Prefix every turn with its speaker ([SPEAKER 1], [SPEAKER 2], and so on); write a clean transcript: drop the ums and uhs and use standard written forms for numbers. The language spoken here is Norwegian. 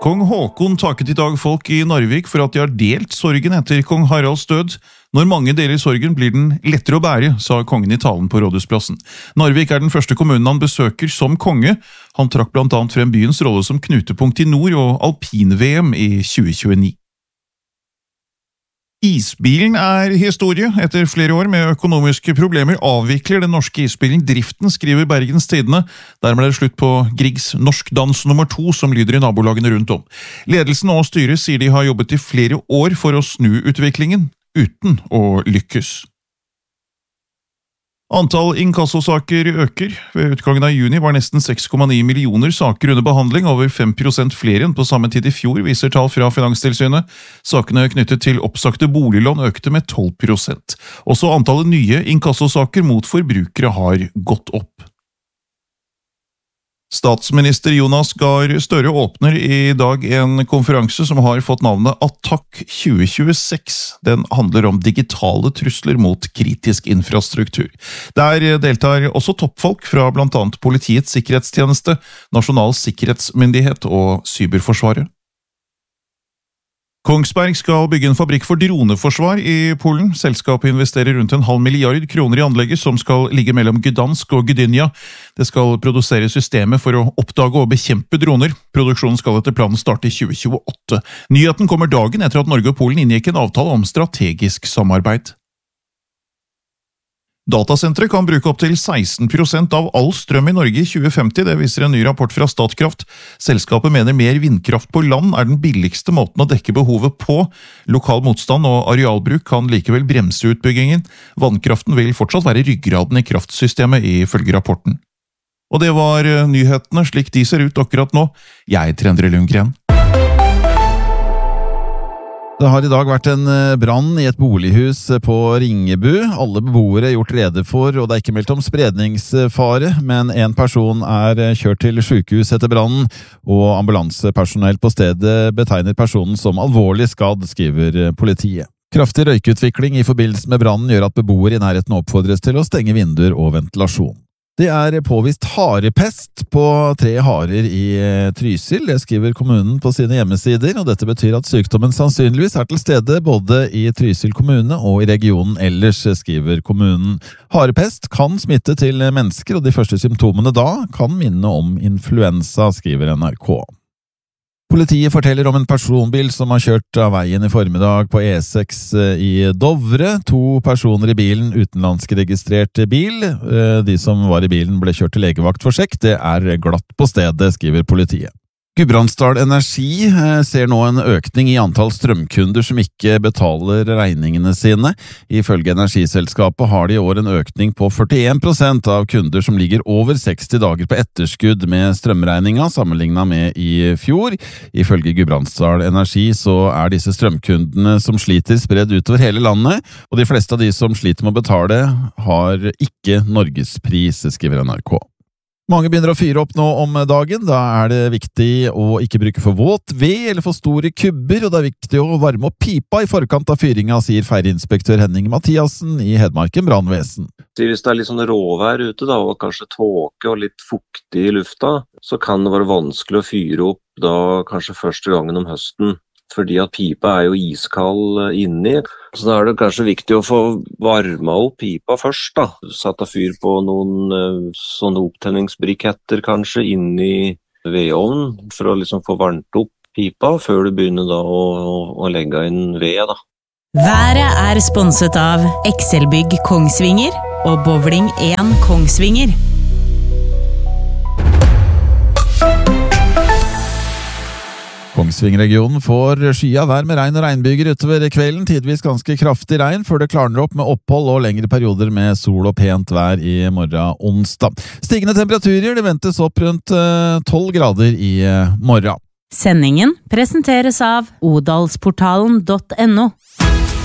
[SPEAKER 1] Kong Håkon takket I dag folk I Narvik for at de har delt sorgen etter kong Haralds død. Når mange deler sorgen blir den lettere å bære, sa kongen I talen på Rådhusplassen. Narvik den første kommunen han besøker som konge. Han trakk blant annet frem byens rolle som knutepunkt I nord og alpin-VM I 2029. Isbilen historie. Etter flere år med økonomiske problemer avvikler den norske isbilen driften, skriver Bergens Tidende. Dermed det slutt på Griegs Norsk Dans nummer 2, som lyder I nabolagene rundt om. Ledelsen og styret sier de har jobbet I flere år for å snu utviklingen, uten å lykkes. Antall inkassosaker øker. Ved utgangen av juni var nesten 6,9 millioner saker under behandling, over 5% flere enn på samme tid I fjor, viser tall fra Finanstilsynet. Sakene knyttet til oppsagte boliglån økte med 12%. Også antallet nye inkassosaker mot forbrukere har gått opp. Statsminister Jonas Gahr Støre åpner I dag en konferanse som har fått navnet Attack 2026. Den handler om digitale trusler mot kritisk infrastruktur. Der deltar også toppfolk fra blant annet Politiets sikkerhetstjeneste, Nasjonal sikkerhetsmyndighet og Cyberforsvaret. Kongsberg skal bygge en fabrikk for droneforsvar I Polen. Selskapet investerer rundt 0,5 milliard kroner I anlegget som skal ligge mellom Gdansk og Gdynia. Det skal produsere systemet for å oppdage og bekjempe droner. Produksjonen skal etter planen starte I 2028. Nyheten kommer dagen etter at Norge og Polen inngikk en avtale om strategisk samarbeid. Datasentre kan bruke opp til 16% av all strøm I Norge I 2050, det viser en ny rapport fra Statkraft. Selskapet mener mer vindkraft på land den billigste måten å dekke behovet på. Lokal motstand og arealbruk kan likevel bremse utbyggingen. Vannkraften vil fortsatt være ryggraden I kraftsystemet ifølge rapporten. Og det var nyhetene slik de ser ut akkurat nå. Jeg heter Endre Lundgren.
[SPEAKER 2] Det har I dag vært en brann I et bolighus på Ringebu. Alle beboere gjort rede for, og det ikke meldt om spredningsfare, men en person kjørt til sykehus etter brannen, og ambulansepersonell på stedet betegner personen som alvorlig skadd, skriver politiet. Kraftig røykutvikling I forbindelse med brannen gjør at beboere I nærheten oppfordres til å stenge vinduer og ventilasjon. Det påvist harepest på 3 harer I Trysil, det skriver kommunen på sine hjemmesider, og dette betyr at sykdommen sannsynligvis til stede både I Trysil kommune og I regionen ellers, skriver kommunen. Harepest kan smitte til mennesker, og de første symptomene da kan minne om influensa, skriver NRK. Politiet forteller om en personbil som har kjørt av veien I formiddag på E6 I Dovre. 2 personer I bilen, utenlandsk registrert bil. De som var I bilen ble kjørt til legevakt for sjekk. Det glatt på stedet, skriver politiet. Gudbrandsdal Energi ser nå en økning I antall strømkunder som ikke betaler regningene sine. Ifølge energiselskapet har de I år en økning på 41% av kunder som ligger over 60 dager på etterskudd med strømregninga sammenlignet med I fjor. Ifølge Gudbrandsdal Energi så disse strømkundene som sliter spredd utover hele landet, og de fleste av de som sliter med å betale har ikke Norgespris, skriver NRK. Mange begynner å fyre opp nå om dagen, da det viktig å ikke bruke for våt ved eller for store kubber, og det viktig å varme opp pipa I forkant av fyringa, sier feirinspektør Henning Mathiassen I Hedmarken Brandvesen.
[SPEAKER 3] Hvis det litt sånn råvær ute da, og kanskje tåke og litt fuktig I lufta, så kan det være vanskelig å fyre opp da kanskje første gangen om høsten. Fordi at pipa jo iskald inni, så da det kanskje viktig å få varma opp pipa først da. Satt av fyr på noen sånne opptenningsbriketter kanskje inni vedovnen, for å liksom få varmt opp pipa, før du begynner da å legge inn ved da.
[SPEAKER 4] Været sponset av Excelbygg Kongsvinger og Bowling 1 Kongsvinger.
[SPEAKER 2] Kongsvinger-regionen får skya vær med regn og regnbyger utover kvelden, tidvis ganske kraftig regn, før det klarner opp med opphold og lengre perioder med sol og pent vær I morgen onsdag. Stigende temperaturer, det ventes opp rundt 12 grader I morgen.
[SPEAKER 4] Sendingen presenteres av odalsportalen.no.